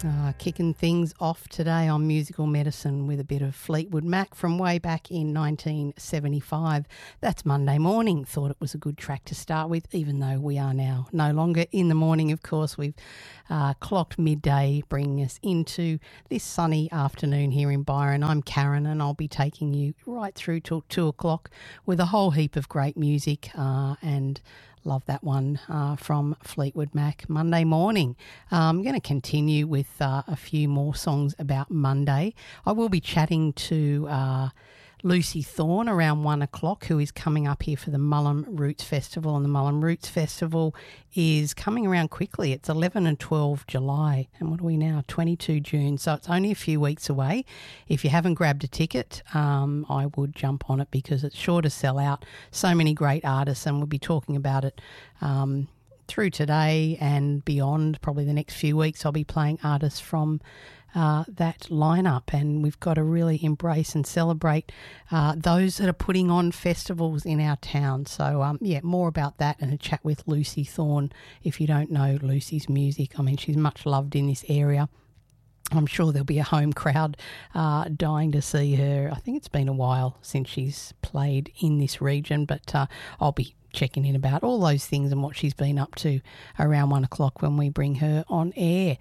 Kicking things off today on Musical Medicine with a bit of Fleetwood Mac from way back in 1975. That's Monday morning. Thought it was a good track to start with, even though we are now no longer in the morning. Of course, we've clocked midday, bringing us into this sunny afternoon here in Byron. I'm Karen, and I'll be taking you right through till 2 o'clock with a whole heap of great music and love that one from Fleetwood Mac, Monday morning. I'm going to continue with a few more songs about Monday. I will be chatting to Lucy Thorne around 1 o'clock, who is coming up here for the Mullum Roots Festival. And the Mullum Roots Festival is coming around quickly. It's 11 and 12 July. And what are we now? 22 June. So it's only a few weeks away. If you haven't grabbed a ticket, I would jump on it because it's sure to sell out. So many great artists, and we'll be talking about it through today and beyond. Probably the next few weeks I'll be playing artists from that lineup, and we've got to really embrace and celebrate those that are putting on festivals in our town. So more about that and a chat with Lucy Thorne. If you don't know Lucy's music, I mean, she's much loved in this area. I'm sure there'll be a home crowd dying to see her. I think it's been a while since she's played in this region, but I'll be checking in about all those things and what she's been up to around 1 o'clock when we bring her on air.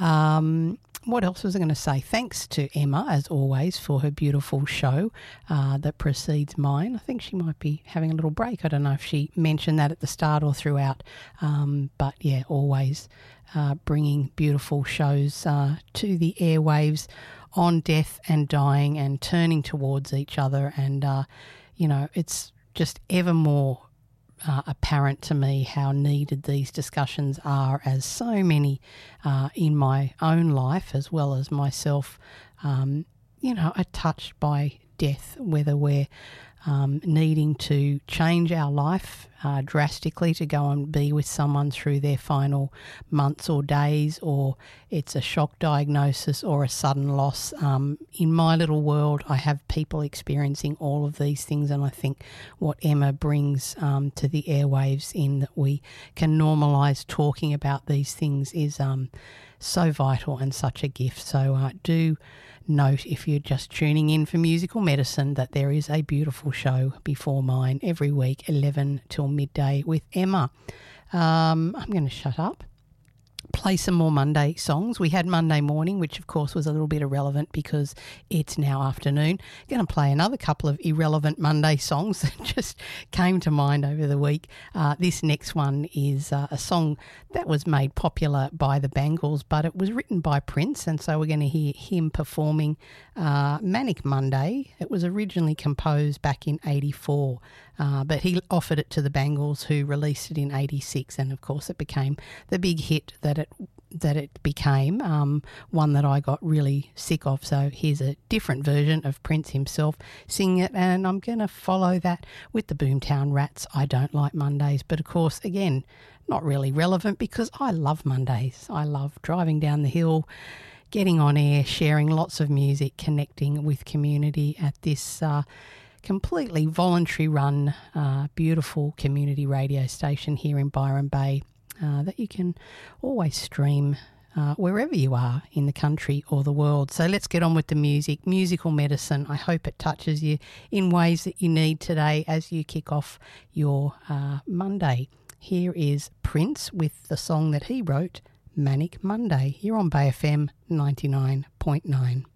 What else was I going to say? Thanks to Emma, as always, for her beautiful show that precedes mine. I think she might be having a little break. I don't know if she mentioned that at the start or throughout. But, yeah, always bringing beautiful shows to the airwaves on death and dying and turning towards each other. And, it's just ever more apparent to me how needed these discussions are, as so many in my own life as well as myself, are touched by death, whether we're needing to change our life drastically to go and be with someone through their final months or days, or it's a shock diagnosis or a sudden loss. In my little world, I have people experiencing all of these things, and I think what Emma brings to the airwaves in that we can normalise talking about these things is so vital and such a gift. So do note, if you're just tuning in for Musical Medicine, that there is a beautiful show before mine every week, 11 till midday with Emma. I'm going to shut up. Play some more Monday songs. We had Monday morning, which of course was a little bit irrelevant because it's now afternoon. Going to play another couple of irrelevant Monday songs that just came to mind over the week. This next one is a song that was made popular by the Bangles, but it was written by Prince, and so we're going to hear him performing Manic Monday. It was originally composed back in 84, but he offered it to the Bangles, who released it in 86, and of course it became the big hit that it became, one that I got really sick of. So here's a different version of Prince himself singing it, and I'm going to follow that with the Boomtown Rats, I Don't Like Mondays. But of course, again, not really relevant because I love Mondays. I love driving down the hill, getting on air, sharing lots of music, connecting with community at this completely voluntary run, beautiful community radio station here in Byron Bay that you can always stream wherever you are in the country or the world. So let's get on with the music. Musical Medicine. I hope it touches you in ways that you need today as you kick off your Monday. Here is Prince with the song that he wrote, Manic Monday, here on Bay FM 99.9.